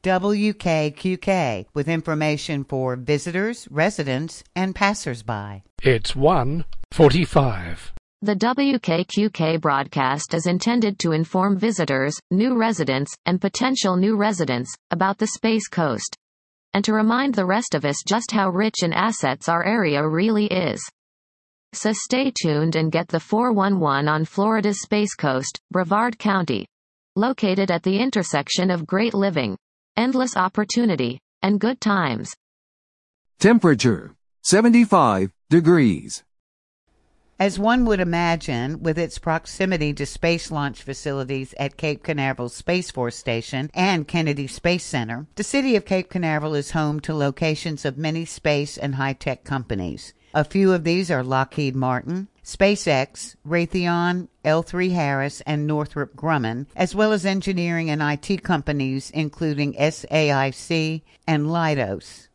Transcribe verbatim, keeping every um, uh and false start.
W K Q K with information for visitors, residents, and passersby. It's one forty-five. The W K Q K broadcast is intended to inform visitors, new residents, and potential new residents about the Space Coast, and to remind the rest of us just how rich in assets our area really is. So stay tuned and get the four one one on Florida's Space Coast, Brevard County. Located at the intersection of great living, endless opportunity, and good times. Temperature, seventy-five degrees. As one would imagine, with its proximity to space launch facilities at Cape Canaveral Space Force Station and Kennedy Space Center, the city of Cape Canaveral is home to locations of many space and high-tech companies. A few of these are Lockheed Martin, SpaceX, Raytheon, L three Harris, and Northrop Grumman, as well as engineering and I T companies including S A I C and Leidos.